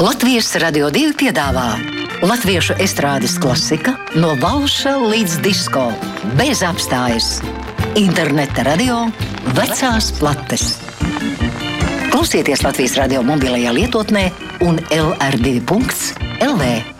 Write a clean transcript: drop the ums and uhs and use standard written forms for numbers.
Latvijas Radio 2 piedāvā latviešu estrādes klasika no valša līdz disko, bez apstājas. Interneta radio, vecās plates. Klausieties Latvijas Radio mobilajā lietotnē un LR2.lv.